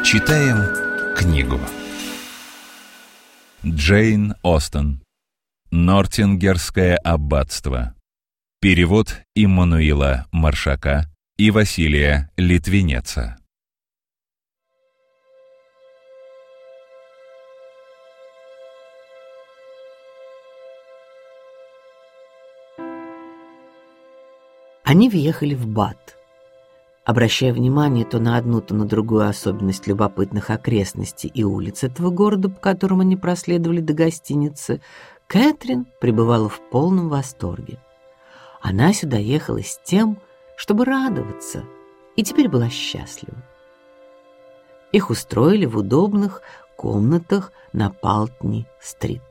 Читаем книгу. Джейн Остен. Нортингерское аббатство. Перевод Иммануила Маршака и Василия Литвинеца. Они въехали в Бат. Обращая внимание то на одну, то на другую особенность любопытных окрестностей и улиц этого города, по которым они проследовали до гостиницы, Кэтрин пребывала в полном восторге. Она сюда ехала с тем, чтобы радоваться, и теперь была счастлива. Их устроили в удобных комнатах на Палтни-стрит.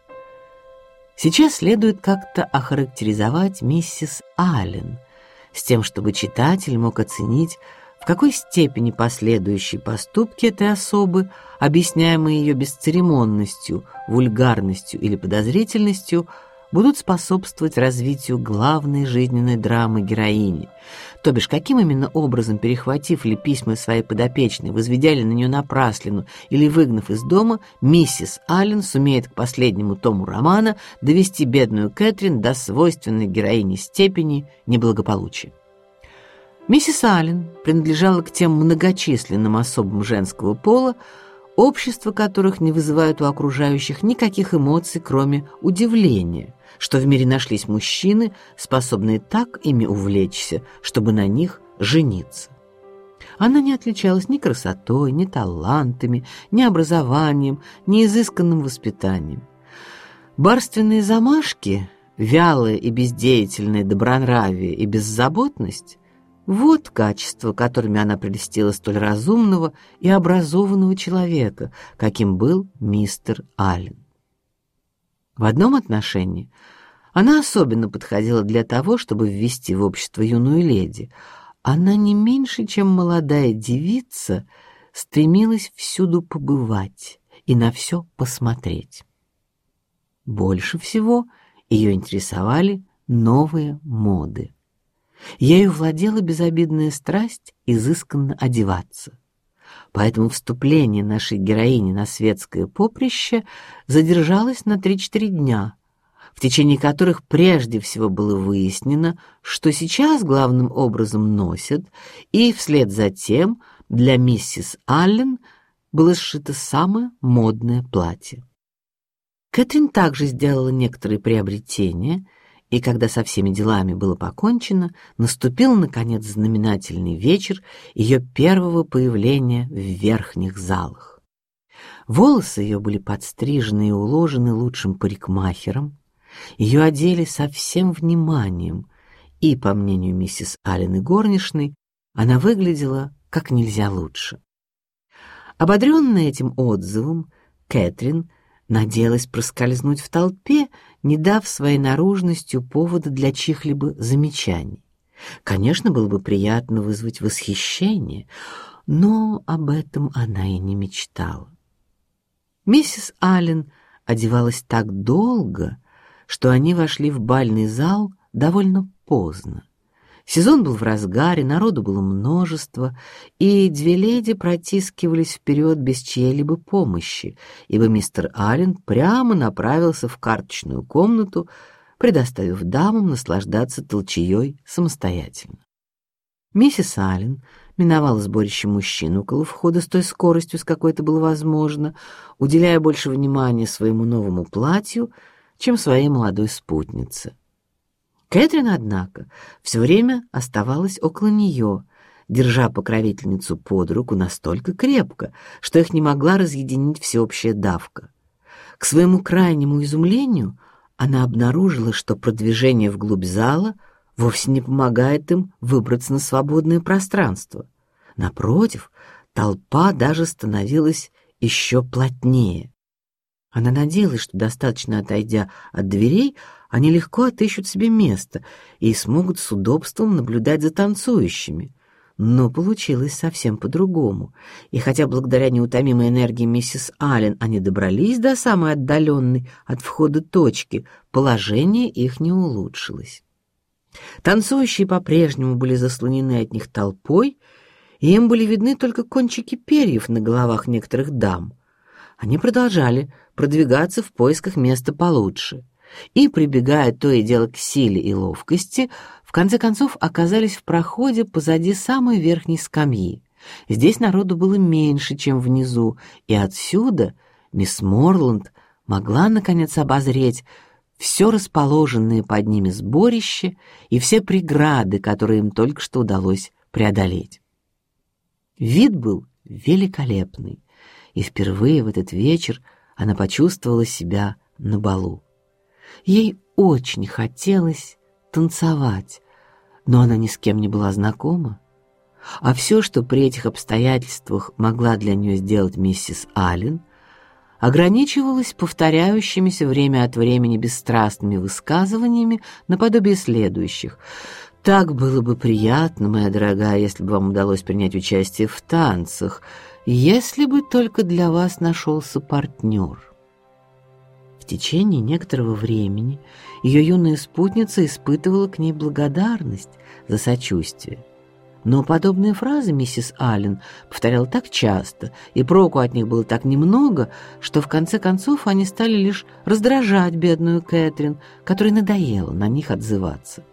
Сейчас следует как-то охарактеризовать миссис Аллен, с тем, чтобы читатель мог оценить, в какой степени последующие поступки этой особы, объясняемые ее бесцеремонностью, вульгарностью или подозрительностью, будут способствовать развитию главной жизненной драмы героини, то бишь каким именно образом, перехватив ли письма своей подопечной, возведя ли на нее напраслину или выгнав из дома, миссис Аллен сумеет к последнему тому романа довести бедную Кэтрин до свойственной героине степени неблагополучия. Миссис Аллен принадлежала к тем многочисленным особам женского пола, общество которых не вызывает у окружающих никаких эмоций, кроме удивления, что в мире нашлись мужчины, способные так ими увлечься, чтобы на них жениться. Она не отличалась ни красотой, ни талантами, ни образованием, ни изысканным воспитанием. Барственные замашки, вялое и бездеятельное добронравие и беззаботность — вот качества, которыми она прельстила столь разумного и образованного человека, каким был мистер Аллен. В одном отношении она особенно подходила для того, чтобы ввести в общество юную леди. Она не меньше, чем молодая девица, стремилась всюду побывать и на все посмотреть. Больше всего ее интересовали новые моды. Ею владела безобидная страсть изысканно одеваться. Поэтому вступление нашей героини на светское поприще задержалось на 3-4 дня, в течение которых прежде всего было выяснено, что сейчас главным образом носят, и вслед за тем для миссис Аллен было сшито самое модное платье. Кэтрин также сделала некоторые приобретения, и когда со всеми делами было покончено, наступил наконец знаменательный вечер ее первого появления в верхних залах. Волосы ее были подстрижены и уложены лучшим парикмахером, ее одели со всем вниманием, и, по мнению миссис Аллен и горничной, она выглядела как нельзя лучше. Ободренная этим отзывом, Кэтрин надеялась проскользнуть в толпе, не дав своей наружностью повода для чьих-либо замечаний. Конечно, было бы приятно вызвать восхищение, но об этом она и не мечтала. Миссис Аллен одевалась так долго, что они вошли в бальный зал довольно поздно. Сезон был в разгаре, народу было множество, и две леди протискивались вперед без чьей-либо помощи, ибо мистер Аллен прямо направился в карточную комнату, предоставив дамам наслаждаться толчеей самостоятельно. Миссис Аллен миновала сборище мужчин около входа с той скоростью, с какой это было возможно, уделяя больше внимания своему новому платью, чем своей молодой спутнице. Кэтрин, однако, все время оставалась около нее, держа покровительницу под руку настолько крепко, что их не могла разъединить всеобщая давка. К своему крайнему изумлению она обнаружила, что продвижение вглубь зала вовсе не помогает им выбраться на свободное пространство. Напротив, толпа даже становилась еще плотнее. Она надеялась, что достаточно отойдя от дверей, они легко отыщут себе место и смогут с удобством наблюдать за танцующими. Но получилось совсем по-другому. И хотя благодаря неутомимой энергии миссис Аллен они добрались до самой отдаленной от входа точки, положение их не улучшилось. Танцующие по-прежнему были заслонены от них толпой, и им были видны только кончики перьев на головах некоторых дам. Они продолжали продвигаться в поисках места получше и, прибегая то и дело к силе и ловкости, в конце концов оказались в проходе позади самой верхней скамьи. Здесь народу было меньше, чем внизу, и отсюда мисс Морланд могла наконец обозреть все расположенное под ними сборище и все преграды, которые им только что удалось преодолеть. Вид был великолепный, и впервые в этот вечер она почувствовала себя на балу. Ей очень хотелось танцевать, но она ни с кем не была знакома. А все, что при этих обстоятельствах могла для нее сделать миссис Аллен, ограничивалось повторяющимися время от времени бесстрастными высказываниями наподобие следующих: «Так было бы приятно, моя дорогая, если бы вам удалось принять участие в танцах, если бы только для вас нашелся партнер». В течение некоторого времени ее юная спутница испытывала к ней благодарность за сочувствие. Но подобные фразы миссис Аллен повторяла так часто, и проку от них было так немного, что в конце концов они стали лишь раздражать бедную Кэтрин, которой надоело на них отзываться.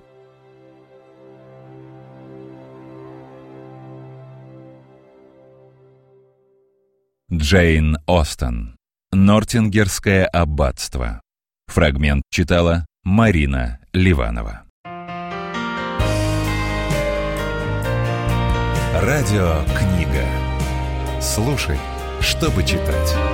Джейн Остен. Нортингерское аббатство. Фрагмент читала Марина Ливанова. Радиокнига. Слушай, чтобы читать.